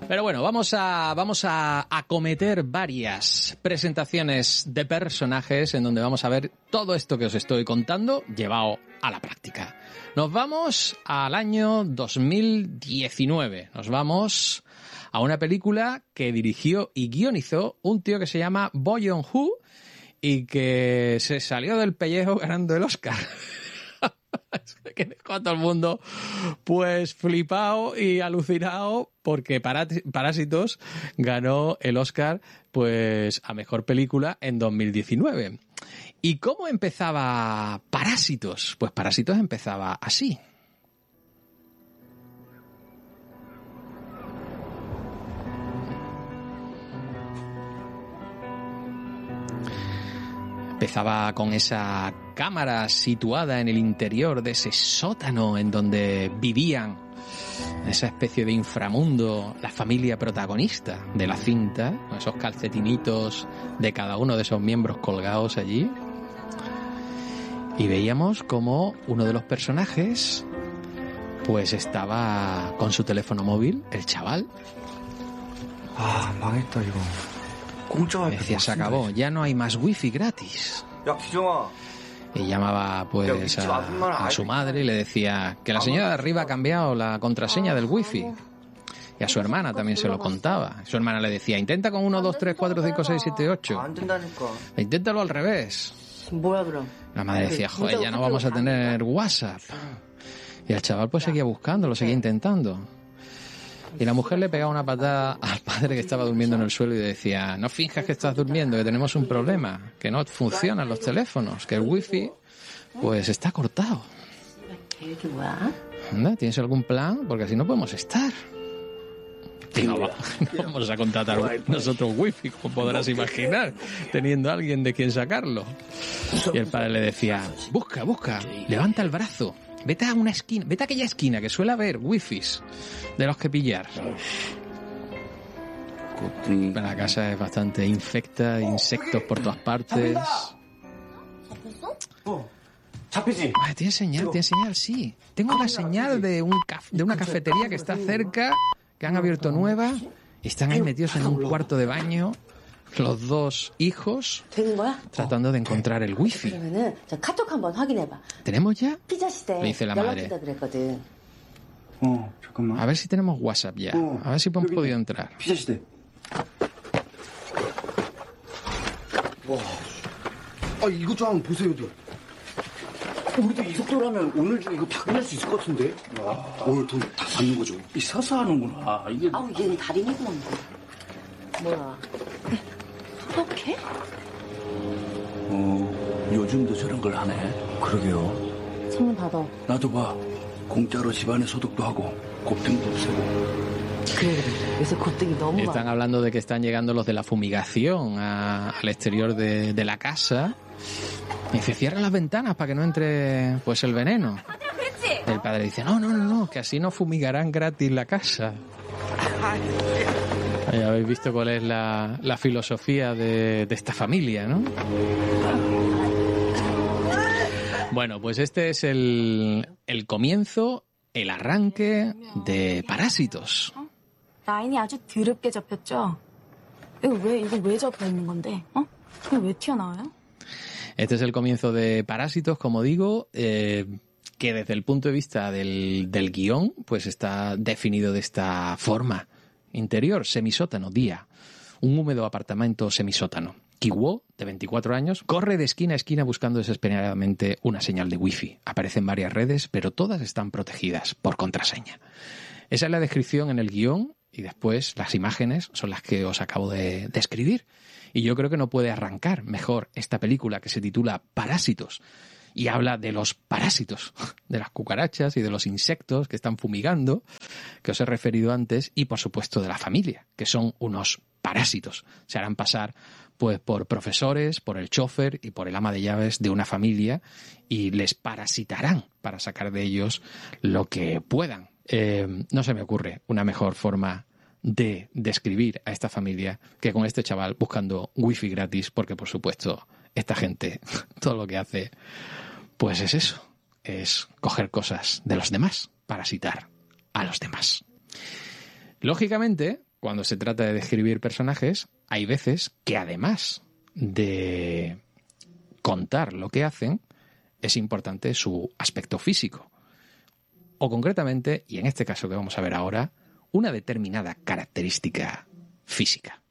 Pero bueno, vamos a acometer varias presentaciones de personajes en donde vamos a ver todo esto que os estoy contando llevado a la práctica. Nos vamos al año 2019. Nos vamos a una película que dirigió y guionizó un tío que se llama Bong Joon-ho y que se salió del pellejo ganando el Oscar. Que dejó a todo el mundo pues flipado y alucinado porque Parásitos ganó el Oscar pues a mejor película en 2019. ¿Y cómo empezaba Parásitos? Pues Parásitos empezaba así. Empezaba con esa cámara situada en el interior de ese sótano en donde vivían, en esa especie de inframundo, la familia protagonista de la cinta, con esos calcetinitos de cada uno de esos miembros colgados allí. Y veíamos como uno de los personajes pues estaba con su teléfono móvil, el chaval. 망했다 이거. Decía, se acabó, ya no hay más wifi gratis. Y llamaba pues a su madre y le decía que la señora de arriba ha cambiado la contraseña del wifi. Y a su hermana también se lo contaba. Su hermana le decía, intenta con 1, 2, 3, 4, 5, 6, 7, 8. Inténtalo al revés. La madre decía, joder, ya no vamos a tener WhatsApp. Y el chaval pues seguía buscando, lo seguía intentando. Y la mujer le pegaba una patada al padre que estaba durmiendo en el suelo y decía, no finjas que estás durmiendo, que tenemos un problema, que no funcionan los teléfonos, que el wifi pues está cortado. Anda, ¿tienes algún plan? Porque así no podemos estar. Y no vamos a contratar nosotros wifi, como podrás imaginar, teniendo a alguien de quien sacarlo. Y el padre le decía, busca, levanta el brazo. Vete a una esquina, vete a aquella esquina que suele haber wifis de los que pillar. La casa es bastante infecta, insectos por todas partes. Tiene señal, sí. Tengo la señal de una cafetería que está cerca, que han abierto nueva, y están ahí metidos en un cuarto de baño, los dos hijos, tratando de encontrar el wifi. ¿Tenemos ya? Le dice la madre. A ver si tenemos WhatsApp ya. A ver si hemos podido entrar. 이거 좀 한번 보세요. 우리도 이 속도라면 오늘 중에 이거 다 끝날 수 있을 것 같은데. 오늘 돈 다 받는 거죠. 이 서서 하는구나. 이게. 얘는 달인이구만. 뭐야? 소독해? 요즘도 저런 걸 하네. 그러게요. 창문 닫아. 나도 봐. 공짜로 집안에 소독도 하고 곱등도 세고. Están hablando de que están llegando los de la fumigación al exterior de la casa. Y dice, cierra las ventanas para que no entre pues el veneno. El padre dice, no, que así no fumigarán gratis la casa. Ya habéis visto cuál es la filosofía de esta familia, ¿no? Bueno, pues este es el comienzo, el arranque de Parásitos. 라인이 아주 더럽게 접혔죠? 이거 왜 접혀 있는 건데? 이거 왜 튀어나와요? Este es el comienzo de Parásitos, como digo, que desde el punto de vista del guión, pues está definido de esta forma. Interior, semisótano, día. Un húmedo apartamento semisótano. Ki-woo, de 24 años, corre de esquina a esquina buscando desesperadamente una señal de wifi. Aparecen varias redes, pero todas están protegidas por contraseña. Esa es la descripción en el guión y después las imágenes son las que os acabo de describir. Y yo creo que no puede arrancar mejor esta película que se titula Parásitos y habla de los parásitos, de las cucarachas y de los insectos que están fumigando, que os he referido antes, y por supuesto de la familia, que son unos parásitos. Se harán pasar pues por profesores, por el chofer y por el ama de llaves de una familia y les parasitarán para sacar de ellos lo que puedan. No se me ocurre una mejor forma de describir a esta familia que con este chaval buscando wifi gratis, porque por supuesto esta gente todo lo que hace pues es eso, es coger cosas de los demás, parasitar a los demás. Lógicamente, cuando se trata de describir personajes, hay veces que además de contar lo que hacen, es importante su aspecto físico. O concretamente, y en este caso que vamos a ver ahora, una determinada característica física.